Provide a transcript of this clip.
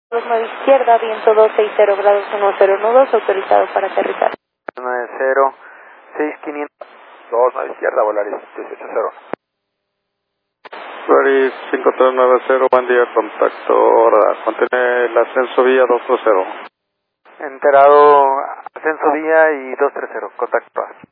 9 izquierda, viento 260 grados 10 nudos, autorizado para aterrizar. 90, 6500. 29 izquierda, Volaris 180. Volaris 5390, buen día, contacto, ahora mantiene el ascenso vía 230. Enterado, ascenso vía y 230, contacto.